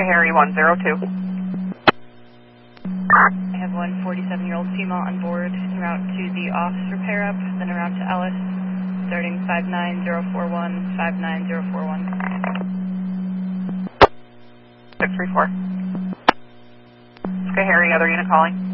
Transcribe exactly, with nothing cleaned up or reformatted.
Harry one zero two. I have one forty-seven-year-old female on board en route to the office repair up, then around to Ellis, starting five nine zero four one, five nine zero four one. six three four. Okay, Harry, other unit calling.